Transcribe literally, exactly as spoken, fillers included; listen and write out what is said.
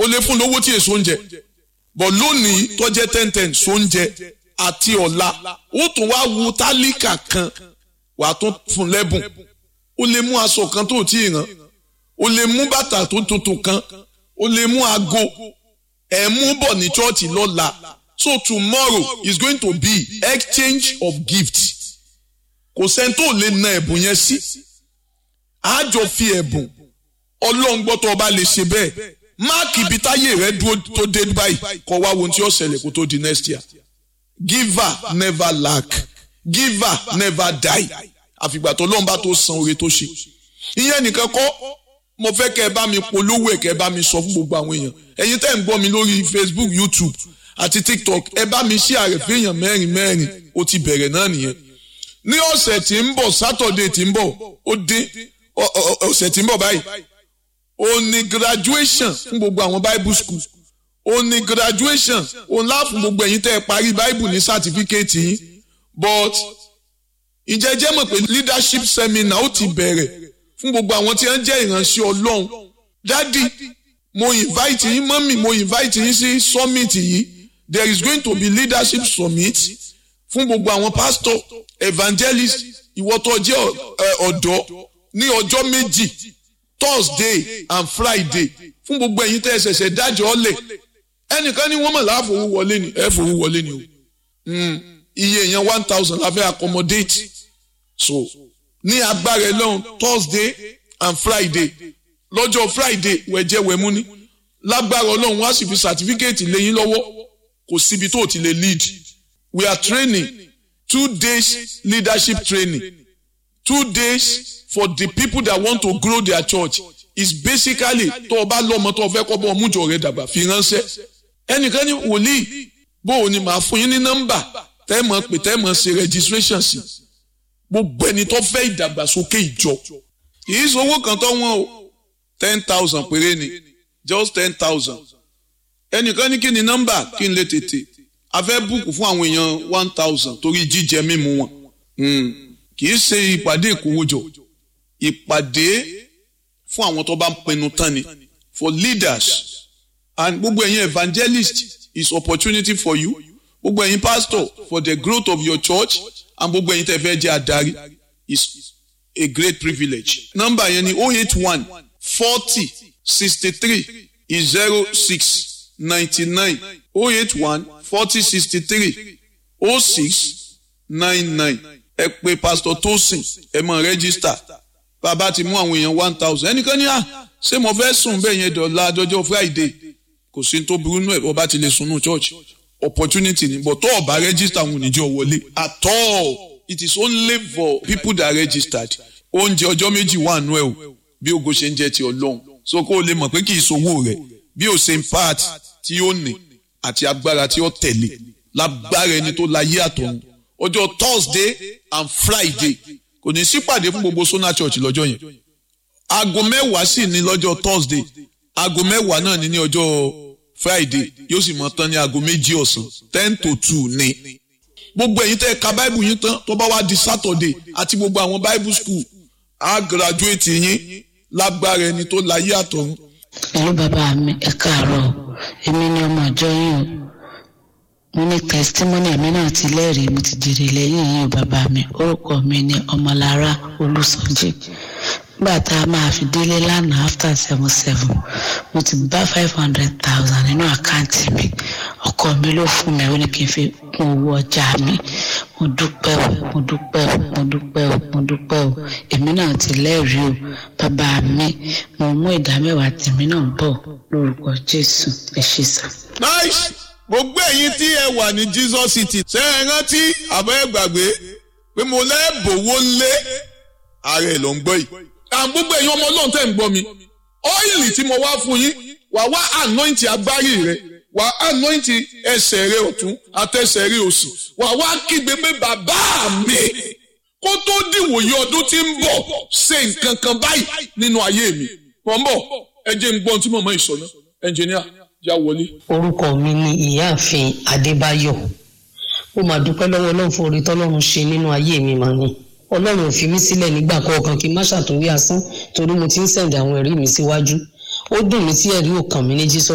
o lè fún lówó tí èso oúnjẹ bọ̀ lónìí tó jẹ́ ten ten sóúnjẹ àti ọ̀la ó tún wá wo tálíkà kan wà tún fún lẹ́bùn o lè mú aṣọ kan tó tí ì rán o lè mú bàtà tó tuntun kan o lè mú aago ẹ̀ mú bọ̀ ní chọ́ọ̀chì lọ́la so tomorrow is going to be exchange of gifts kò sẹ́ni tó lè na ẹ̀bùn yẹn sí àjọ fi ẹ̀bùn ọlọ́run gbọ́ tó ọba lè ṣe bẹ́ẹ̀ máàkì ibi táyé rẹ dúró tó dé báyìí kọ́ wá ohun tí ó ṣẹlẹ̀ kó tó di next year giver never lack giver never die àfìgbà tó ọlọ́run bá tó san oore tó ṣe ìyẹn nìkan kọ́ mo fẹ́ kẹ́ ẹ bá mi polówó ẹ̀ kẹ́ ẹ bá mi sọ fún gbogbo àwọn èèyàn ẹ̀yin tẹ́ ń gbọ́ mi lórí Facebook YouTube àti TikTok ẹ bá mi share rẹ̀ fún èèyàn mẹ́rin mẹ́rin ó ti bẹ̀rẹ̀ náà nìyẹn ní ọ̀sẹ̀ tí ń bọ̀ Saturday tí ń bọ̀ ó dín ọ̀sẹ̀ tí ń bọ̀ báyìí ó ní graduation fún gbogbo àwọn Bible school ó ní graduation ó ńlá fún gbogbo ẹ̀yin tẹ́ ẹ parí Bible ní certificate yín but ìjẹ́jẹ́ mọ̀ pé leadership seminar ó ti bẹ̀rẹ̀ fún gbogbo àwọn tí wọ́n jẹ́ ìránṣẹ́ Ọlọ́run dádì mo invite yín mọ́mì mo invite yín sí summit yìí there is going to be leadership summit fún gbogbo àwọn pastor evangelist ìwọ tó jẹ́ ọ̀dọ́ ní ọjọ́ méjì Thursday and Friday fún gbogbo ẹ̀yin tẹ́ ẹ ṣẹ̀ṣẹ̀ dájọ́ ọ̀lẹ̀ ẹnìkan ní wọ́n mọ̀ láàfowó wọlé ni ẹ fowó wọlé ni o iye èèyàn one thousand la fẹ́ accommodate so ní agbára ẹlọ́run Thursday and Friday lọ́jọ́ Friday wẹ̀jẹ̀ wẹ̀mú ní lágbára ọlọ́run wá sì fi certificate lẹ́yìn lọ́wọ́ kò síbi tó ti lè lead we are training two days leadership training two days for the people that want to grow their church is basically tó o bá lọ́mọ tó o fẹ́ kọ́ bọ́ ọmújọ rẹ dàgbà fi ránṣẹ́ ẹnìkan ní wòlíì bó o ní màá fún yín ní nọ́mbà tẹ́ mọ̀ pé tẹ́ mọ̀ ṣe registration sí gbogbo ẹni tó fẹ́ ìdàgbàsókè ìjọ kì í sowó kan tó wọ́n o ten thousand péré ni just ten thousand ẹnìkan ní kí ni nọ́mbà kí n lè tètè a fẹ́ búùkù fún àwọn èèyàn one thousand torí jíjẹ mímu wọn kì í ṣe ìpàdé ìkówójọ ìpàdé fún àwọn tó bá ń pinnu tán ni for leaders and gbogbo ẹ̀yin evangelist is opportunity for you gbogbo ẹ̀yin pastor for the growth of your church and gbogbo ẹ̀yin tẹ́ fẹ́ jẹ́ adarí is a great privilege. nọ́mbà yẹn ni oh eight one forty sixty three zero six ninety nine oh eight one forty sixty three oh six nine nine ẹ pè pastor Tosin ẹ mọ̀ register bàbá ti mú àwọn èèyàn one thousand ẹnìkan ní à ṣé mo fẹ́ sùn bẹ́ẹ̀ yẹn dọ̀la dọjọ́ Friday kò sí tó burú nù ẹ̀ ọba ti lè sunú church opportunity ni but tó ọba register àwọn oníjọ wọlé at all it is only for people that are registered oúnjẹ ọjọ́ méjì wà nù ẹ̀ o bí ogo ṣe ń jẹ́ ti Ọlọ́run so kó o lè mọ̀ pé kì í sowó rẹ̀ bí o ṣe ń part tí ó ní àti agbára tí ó tẹ̀lé lágbára ẹni tó láyé àtọ̀run ọjọ́ Thursday and Friday kò ní sípàdé fún gbogbo Sona Church lọ́jọ́ yẹn aago mẹ́wàá sì ní lọ́jọ́ Thursday aago mẹ́wàá náà ní ní ọjọ́ Friday yóò sì mọ tán ní aago méjì ọ̀sán ten to two ní gbogbo ẹ̀yin tẹ́ ka Bible yín tán tó bá wá di Saturday àti gbogbo àwọn Bible school á graduate yín lágbára ẹni tó láyé àtọ̀run. Hello bàbá mi ẹ káàárọ̀ èmi ni ọmọ ìjọ yín o mo ní testimony mi náà ti lẹ́rìí mo ti jèrè lẹ́yìn yín bàbá mi orúkọ mi ni Ọmọlára Olúsọjí nígbà tá a máa fi délé lánàá after seven seven mo ti bá five hundred thousand nínú àkáǹtì mi ọkọ mi ló fún mi ó ní kí n fi kún owó ọjà mi mo dúpẹ́ o mo dúpẹ́ o mo dúpẹ́ o mo dúpẹ́ o èmi náà ti lẹ́rìí o bàbá mi mo mú ìdá mẹ́wàá tèmi náà bọ̀ lórúkọ Jésù ẹ ṣé sà. nice gbogbo ẹ̀yin tí ẹ wà ní Jesus City ṣé ẹ rántí àbọ̀ ẹ gbàgbé pé mo lẹ́bòwó lé ààrẹ ló ń gbọ́ yìí àwọn gbogbo ẹ̀yin ọmọ Ọlọ́run tẹ́ ń gbọ́ mi ọ́ìlì tí mo wá fún yín wà wá anointing agbárí rẹ wà anointing ẹsẹ̀ rẹ ọ̀tún àtẹsẹ̀ rẹ òsì wà wá kígbe pé bàbá mi kó tó dìwòye ọdún tí ń bọ̀ ṣe nǹkan kan báyìí nínú ayé mi wọ́n bọ̀ ẹ jẹ́ ń gbọ́n tí mọ̀mọ́ ìsọ̀nà ẹnjìníà já wọlé. orúkọ mi ni ìyáàfin Adébáyọ̀ ó máa dúpẹ́ lọ́wọ́ Ọlọ́run fún oore tọ́lọ́run ṣe nínú ayé mi mà ní Ọlọ́run ò fi mí sílẹ̀ nígbà kọ̀ọ̀kan kí n má ṣàtúnwí asán torí mo ti ń sẹ̀ǹdì àwọn ẹ̀rí mi síwájú ó dùn mí tí ẹ̀rí ò kàn mí ní Jesus